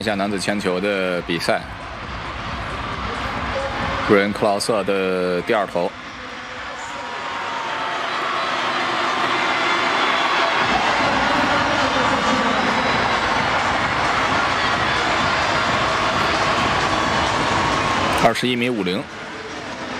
一下男子铅球的比赛，布伦克劳瑟的第二投。21.50米。